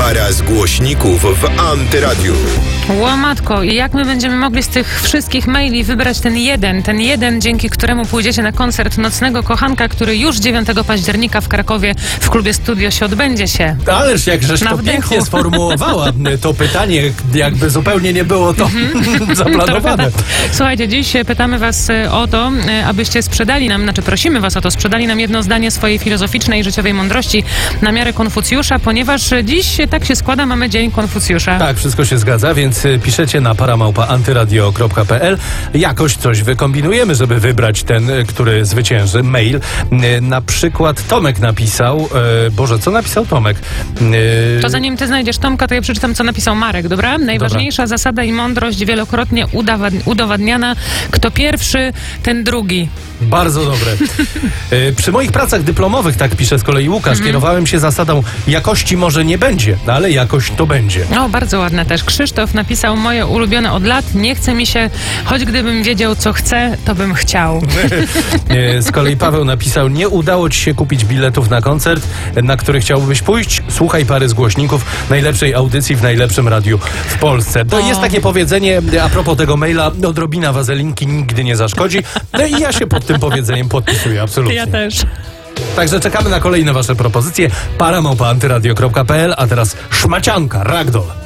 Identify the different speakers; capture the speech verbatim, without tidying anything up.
Speaker 1: Para z głośników w Antyradiu.
Speaker 2: Łamatko, i jak my będziemy mogli z tych wszystkich maili wybrać ten jeden, ten jeden, dzięki któremu pójdziecie na koncert Nocnego Kochanka, który już dziewiątego października w Krakowie w klubie Studio się odbędzie się.
Speaker 3: Ależ jakżeś
Speaker 2: Na
Speaker 3: to
Speaker 2: wdechu.
Speaker 3: pięknie sformułowała to pytanie, jakby zupełnie nie było to zaplanowane.
Speaker 2: Słuchajcie, dziś pytamy was o to, abyście sprzedali nam, znaczy prosimy was o to, sprzedali nam jedno zdanie swojej filozoficznej i życiowej mądrości na miarę Konfucjusza, ponieważ dziś tak się składa, mamy Dzień Konfucjusza.
Speaker 3: Tak, wszystko się zgadza, więc piszecie na paramałpa antyradio kropka p l. Jakoś coś wykombinujemy, żeby wybrać ten, który zwycięży. Mail. Na przykład Tomek napisał, e, Boże, co napisał Tomek? E,
Speaker 2: To zanim ty znajdziesz Tomka, to ja przeczytam, co napisał Marek, dobra? Najważniejsza dobra. zasada i mądrość wielokrotnie udawad- udowadniana. Kto pierwszy, ten drugi.
Speaker 3: Bardzo dobre. E, przy moich pracach dyplomowych, tak pisze z kolei Łukasz, mm. kierowałem się zasadą jakości może nie będzie, no ale jakość to będzie.
Speaker 2: O, bardzo ładne też. Krzysztof napisał, moje ulubione od lat, nie chce mi się, choć gdybym wiedział, co chcę, to bym chciał.
Speaker 3: e, z kolei Paweł napisał, nie udało ci się kupić biletów na koncert, na który chciałbyś pójść? Słuchaj pary z głośników najlepszej audycji w najlepszym radiu w Polsce. To
Speaker 2: o.
Speaker 3: jest takie powiedzenie, a propos tego maila, odrobina wazelinki nigdy nie zaszkodzi. No i ja się pod tym powiedzeniem podpisuję, absolutnie.
Speaker 2: Ja też.
Speaker 3: Także czekamy na kolejne wasze propozycje. paramałpa antyradio kropka p l, a teraz szmacianka, ragdoll.